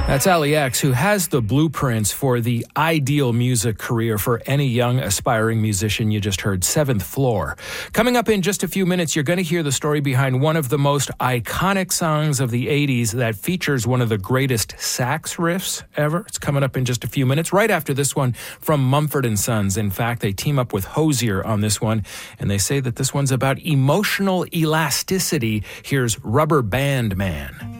That's Ali X, who has the blueprints for the ideal music career for any young aspiring musician. You just heard Seventh Floor. Coming up in just a few minutes, you're going to hear the story behind one of the most iconic songs of the 80s that features one of the greatest sax riffs ever. It's coming up in just a few minutes, right after this one from Mumford & Sons. In fact, they team up with Hozier on this one, and they say that this one's about emotional elasticity. Here's Rubber Band Man.